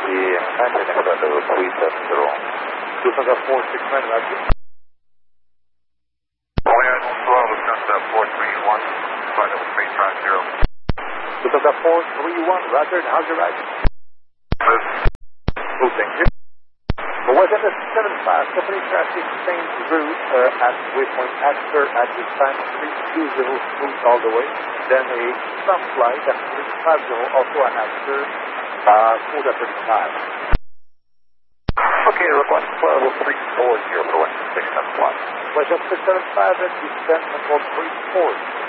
et maintenez pas de 370. 204-69, Roger. Voyage 12, Lufthansa 431, flight level 350. 204-31, Roger, and how's your ride? Move. Oh, thank you. For weather 75, company traffic change route at waypoint after at this time 320 smooth all the way. Then a some flight at 350 also after 4:35. Okay, request level 340 for 167 flight. Weather 675 and descent control 340.